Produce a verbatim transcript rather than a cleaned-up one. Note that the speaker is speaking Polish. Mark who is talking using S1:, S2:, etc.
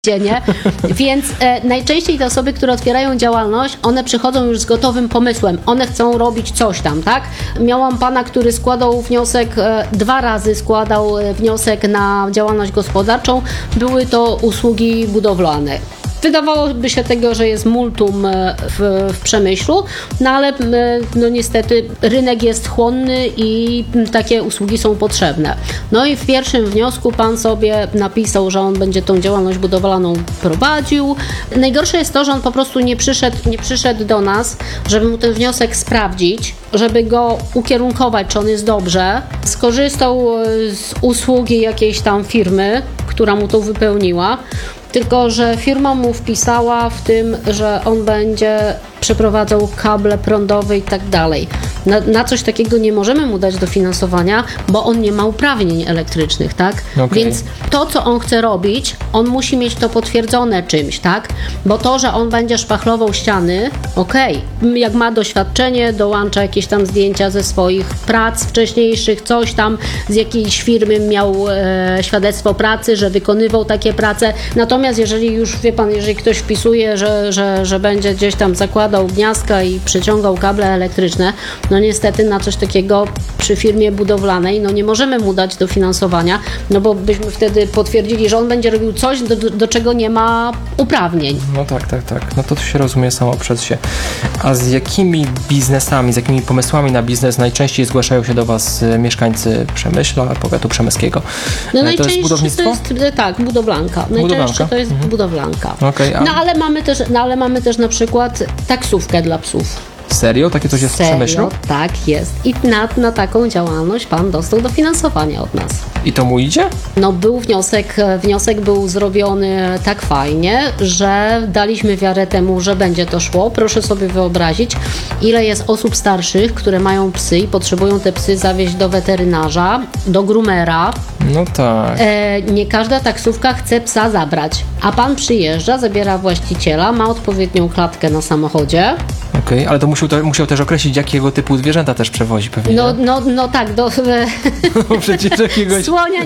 S1: nie? Więc e, najczęściej te osoby, które otwierają działalność, one przychodzą już z gotowym pomysłem. One chcą robić coś tam, tak? Miałam pana, który składał wniosek, e, dwa razy składał e, wniosek na działalność gospodarczą. Były to usługi budowlane. Wydawałoby się tego, że jest multum w, w Przemyślu, no ale no niestety rynek jest chłonny i takie usługi są potrzebne. No i w pierwszym wniosku pan sobie napisał, że on będzie tą działalność budowlaną prowadził. Najgorsze jest to, że on po prostu nie przyszedł, nie przyszedł do nas, żeby mu ten wniosek sprawdzić, żeby go ukierunkować, czy on jest dobrze. Skorzystał z usługi jakiejś tam firmy, która mu to wypełniła. Tylko że firma mu wpisała w tym, że on będzie przeprowadzał kable prądowe i tak dalej. Na, na coś takiego nie możemy mu dać dofinansowania, bo on nie ma uprawnień elektrycznych, tak? Okay. Więc to, co on chce robić, on musi mieć to potwierdzone czymś, tak? Bo to, że on będzie szpachlował ściany, okej, okay. Jak ma doświadczenie, dołącza jakieś tam zdjęcia ze swoich prac wcześniejszych, coś tam, z jakiejś firmy miał e, świadectwo pracy, że wykonywał takie prace. Natomiast jeżeli już, wie pan, jeżeli ktoś wpisuje, że, że, że będzie gdzieś tam zakładał gniazdka i przeciągał kable elektryczne, no niestety na coś takiego przy firmie budowlanej, no nie możemy mu dać dofinansowania, no bo byśmy wtedy potwierdzili, że on będzie robił coś, do, do czego nie ma uprawnień.
S2: No tak, tak, tak. No to się rozumie samo przez się. A z jakimi biznesami, z jakimi pomysłami na biznes najczęściej zgłaszają się do Was mieszkańcy Przemyśla, powiatu przemyskiego?
S1: No
S2: to jest budownictwo?
S1: To jest, tak, budowlanka. Najczęściej
S2: budowlanka?
S1: to jest mhm. budowlanka.
S2: Okay, a...
S1: No ale mamy też, no ale mamy też na przykład taksówkę dla psów.
S2: Serio? Takie coś jest
S1: Serio?
S2: w Przemyślu?
S1: Tak, jest. I na, na taką działalność pan dostał dofinansowania od nas.
S2: I to mu idzie?
S1: No był wniosek, wniosek był zrobiony tak fajnie, że daliśmy wiarę temu, że będzie to szło. Proszę sobie wyobrazić, ile jest osób starszych, które mają psy i potrzebują te psy zawieźć do weterynarza, do groomera.
S2: No tak.
S1: E, nie każda taksówka chce psa zabrać, a pan przyjeżdża, zabiera właściciela, ma odpowiednią klatkę na samochodzie.
S2: Okej, okay, ale to musiał, to musiał też określić, jakiego typu zwierzęta też przewozi pewnie.
S1: No, no, no tak, do...
S2: No, przecież jakiegoś...
S1: Słonia